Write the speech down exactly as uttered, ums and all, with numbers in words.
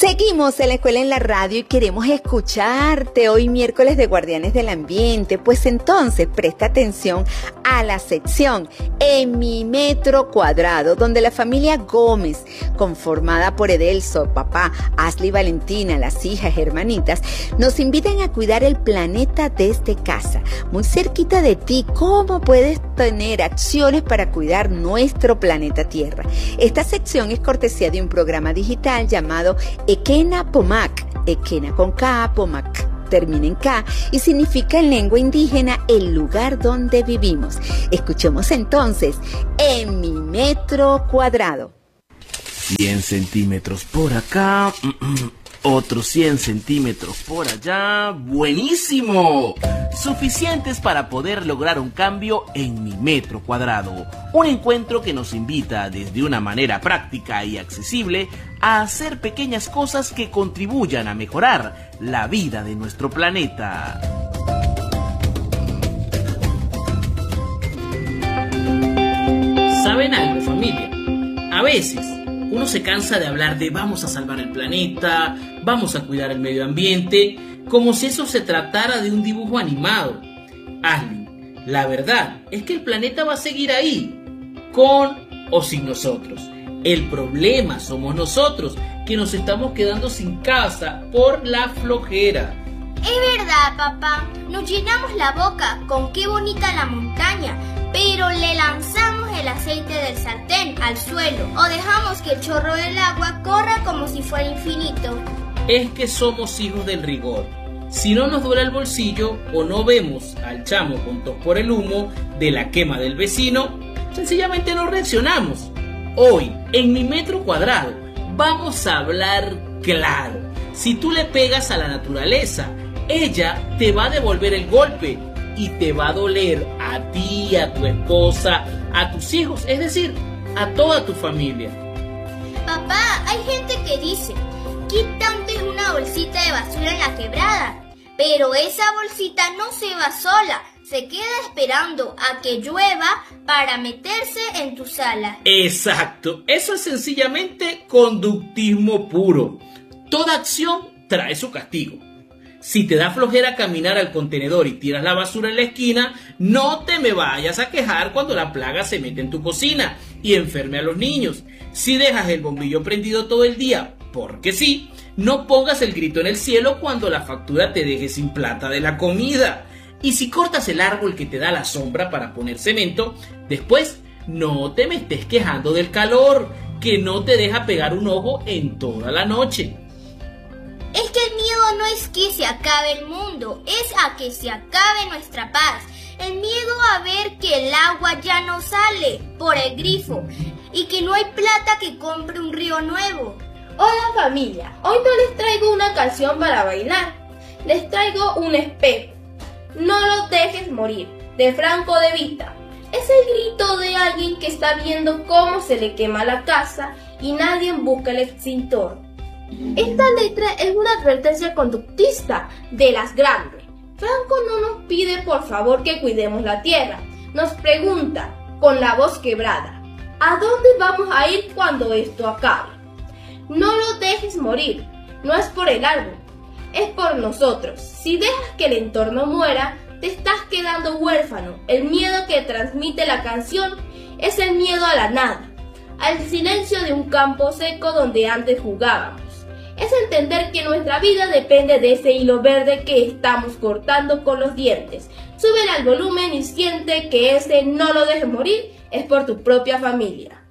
Seguimos en la escuela en la radio y queremos escucharte hoy miércoles de Guardianes del Ambiente. Pues entonces presta atención a la sección En mi metro cuadrado, donde la familia Gómez, conformada por Edelso, papá, Ashley y Valentina, las hijas, hermanitas, nos invitan a cuidar el planeta desde casa. Muy cerquita de ti, ¿cómo puedes tener acciones para cuidar nuestro planeta Tierra? Esta sección es cortesía de un programa digital llamado Ekena Pomac, Ekena con K, Pomac termina en K y significa en lengua indígena el lugar donde vivimos. Escuchemos entonces En mi metro cuadrado. cien centímetros por acá, otros cien centímetros por allá. ¡Buenísimo! Suficientes para poder lograr un cambio en mi metro cuadrado. Un encuentro que nos invita desde una manera práctica y accesible a hacer pequeñas cosas que contribuyan a mejorar la vida de nuestro planeta. ¿Saben algo, familia? A veces uno se cansa de hablar de vamos a salvar el planeta, vamos a cuidar el medio ambiente, como si eso se tratara de un dibujo animado. Ashley, la verdad es que el planeta va a seguir ahí, con o sin nosotros. El problema somos nosotros, que nos estamos quedando sin casa por la flojera. Es verdad, papá. Nos llenamos la boca con qué bonita la montaña, pero le lanzamos el aceite del sartén al suelo o dejamos que el chorro del agua corra como si fuera infinito. Es que somos hijos del rigor. Si no nos duele el bolsillo o no vemos al chamo con tos por el humo de la quema del vecino, sencillamente no reaccionamos. Hoy, en mi metro cuadrado, vamos a hablar claro. Si tú le pegas a la naturaleza, ella te va a devolver el golpe y te va a doler a ti, a tu esposa, a tus hijos, es decir, a toda tu familia. Papá, hay gente que dice, quítate una bolsita de basura en la quebrada. Pero esa bolsita no se va sola, se queda esperando a que llueva para meterse en tu sala. Exacto, eso es sencillamente conductismo puro. Toda acción trae su castigo. Si te da flojera caminar al contenedor y tiras la basura en la esquina, no te me vayas a quejar cuando la plaga se mete en tu cocina y enferme a los niños. Si dejas el bombillo prendido todo el día, porque sí, no pongas el grito en el cielo cuando la factura te deje sin plata de la comida. Y si cortas el árbol que te da la sombra para poner cemento, después no te me estés quejando del calor, que no te deja pegar un ojo en toda la noche. Es que el miedo no es que se acabe el mundo, es a que se acabe nuestra paz. El miedo a ver que el agua ya no sale por el grifo y que no hay plata que compre un río nuevo. Hola familia, hoy no les traigo una canción para bailar, les traigo un espejo. No lo dejes morir, de Franco de Vita. Es el grito de alguien que está viendo cómo se le quema la casa y nadie busca el extintor. Esta letra es una advertencia conductista de las grandes. Franco no nos pide por favor que cuidemos la tierra, nos pregunta con la voz quebrada, ¿a dónde vamos a ir cuando esto acabe? No lo dejes morir, no es por el árbol, es por nosotros. Si dejas que el entorno muera, te estás quedando huérfano. El miedo que transmite la canción es el miedo a la nada, al silencio de un campo seco donde antes jugábamos. Es entender que nuestra vida depende de ese hilo verde que estamos cortando con los dientes. Súbele al volumen y siente que ese no lo dejes morir es por tu propia familia.